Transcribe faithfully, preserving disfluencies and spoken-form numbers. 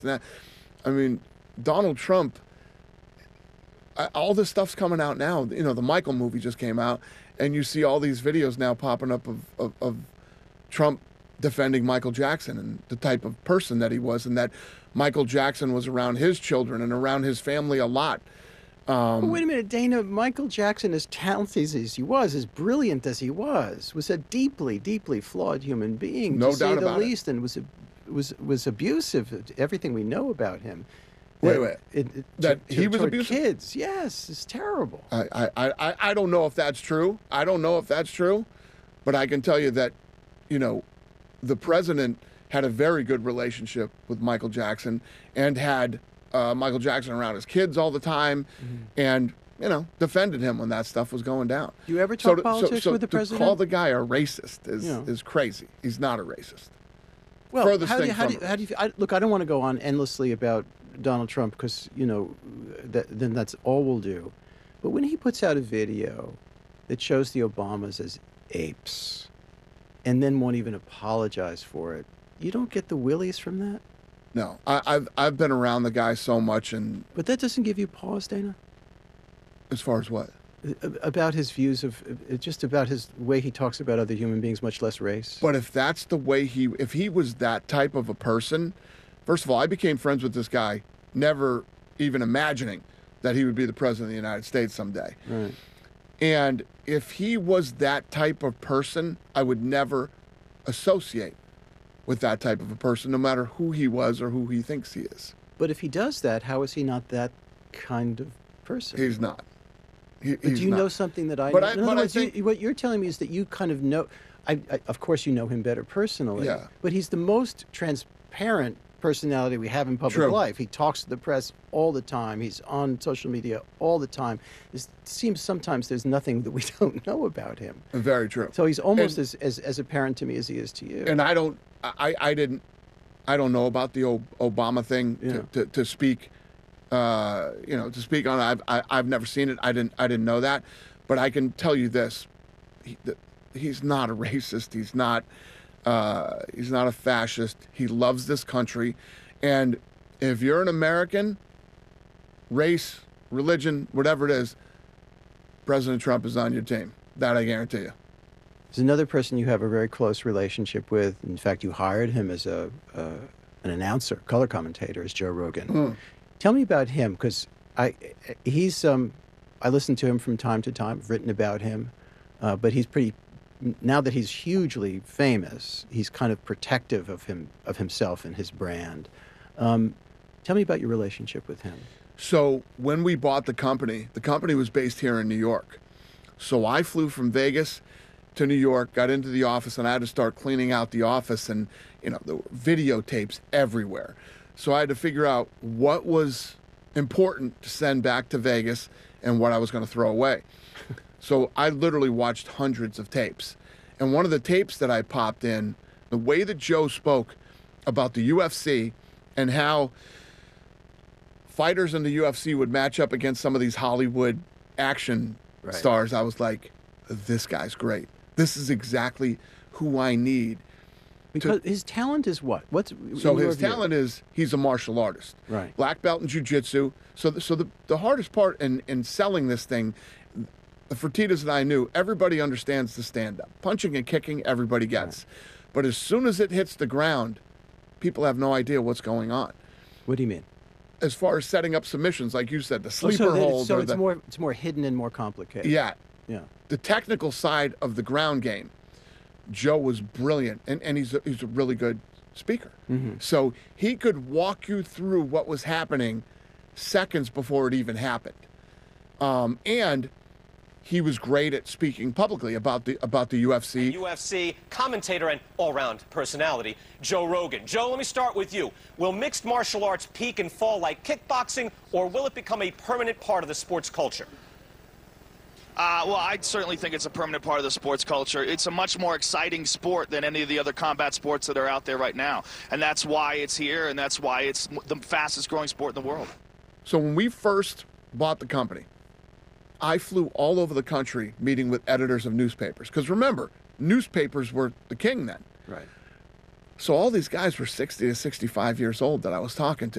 that. I mean, Donald Trump, I- all this stuff's coming out now. You know, the Michael movie just came out, and you see all these videos now popping up of, of, of Trump defending Michael Jackson and the type of person that he was, and that Michael Jackson was around his children and around his family a lot. But wait a minute, Dana. Michael Jackson, as talented as he was, as brilliant as he was, was a deeply, deeply flawed human being, No to say doubt the about it. least, and was a, was was abusive. Everything we know about him. Wait, That- wait. it- it- That to- he was toward abusive? kids. Yes, it's terrible. I, I, I, I- I don't know if that's true. I don't know if that's true, but I can tell you that, you know, the president had a very good relationship with Michael Jackson and had uh, Michael Jackson around his kids all the time, and you know defended him when that stuff was going down. Do you ever So talk to- politics so, with the to president? call the guy a racist is Yeah. is crazy. He's not a racist. Well, furthest how do thing you, how do from you, it. how do you feel? I, look, I don't want to go on endlessly about Donald Trump because, you know, that, then that's all we'll do. But when he puts out a video that shows the Obamas as apes and then won't even apologize for it, you don't get the willies from that? No, I, I've I've been around the guy so much, and But that doesn't give you pause, Dana? as far as what? A- About his views of, uh, just about his way he talks about other human beings, much less race? But if that's the way he, if he was that type of a person, first of all, I became friends with this guy, never even imagining that he would be the president of the United States someday. Right. And if he was that type of person, I would never associate with that type of a person, no matter who he was or who he thinks he is. But if he does that, how is he not that kind of person? He's not. He, But he's do you not. know something that I But know? I- In other but I words, you- think- what you're telling me is that you kind of know. I, I, of course, you know him better personally. Yeah. But he's the most transparent personality we have in public True. life. He talks to the press all the time. He's on social media all the time. It seems sometimes there's nothing that we don't know about him. Very true. So he's almost And- as, as as apparent to me as he is to you. And I don't, I, I didn't, I don't know about the O- Obama thing Yeah. to, to, to speak, uh, you know, to speak on. it. I've, I, I've never seen it. I didn't, I didn't know that, but I can tell you this: he, the, he's not a racist. He's not, uh, he's not a fascist. He loves this country, and if you're an American, race, religion, whatever it is, President Trump is on your team. That I guarantee you. There's another person you have a very close relationship with. In fact, you hired him as a uh, an announcer, color commentator, as Joe Rogan. Mm. Tell me about him, because I he's um I listen to him from time to time. I've written about him, uh, but he's pretty. Now that he's hugely famous, he's kind of protective of him of himself and his brand. Um, tell me about your relationship with him. So when we bought the company, the company was based here in New York. So I flew from Vegas to New York, got into the office, and I had to start cleaning out the office, and you know there were videotapes everywhere. So I had to figure out what was important to send back to Vegas and what I was going to throw away. So I literally watched hundreds of tapes. And one of the tapes that I popped in, the way that Joe spoke about the U F C and how fighters in the U F C would match up against some of these Hollywood action Right. stars, I was like, this guy's great. This is exactly who I need. Because his talent is what? What's So in your his view? talent is he's a martial artist. Right. Black belt in jiu-jitsu. So the, so the, the hardest part in, in selling this thing, the Fertitas and I knew, everybody understands the stand-up. Punching and kicking, everybody gets. But as soon as it hits the ground, people have no idea what's going on. What do you mean? As far as setting up submissions, like you said, the Oh, sleeper so that it's- hold so or it's the more it's more hidden and more complicated. yeah, Yeah. the technical side of the ground game, Joe was brilliant, and, and he's a, he's a really good speaker. Mm-hmm. So he could walk you through what was happening seconds before it even happened, um, and he was great at speaking publicly about the about the U F C. U F C commentator and all-round personality, Joe Rogan. Joe, let me start with you. Will mixed martial arts peak and fall like kickboxing, or will it become a permanent part of the sports culture? Uh, well, I certainly think it's a permanent part of the sports culture. It's a much more exciting sport than any of the other combat sports that are out there right now. And that's why it's here, and that's why it's the fastest growing sport in the world. So when we first bought the company, I flew all over the country meeting with editors of newspapers. Because remember, newspapers were the king then. Right. So all these guys were sixty to sixty-five years old that I was talking to.